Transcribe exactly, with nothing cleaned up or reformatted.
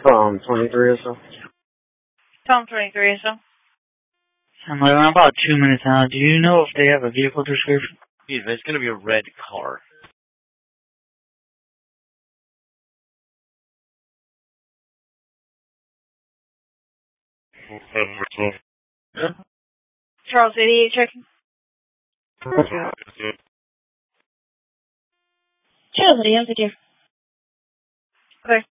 Tom twenty-three or so. Tom twenty-three or so. I'm like, I'm about two minutes out. Do you know if they have a vehicle description? Dude, it's gonna be a red car. Charles eighty-eight checking. Charles eighty-eight, thank you. Okay.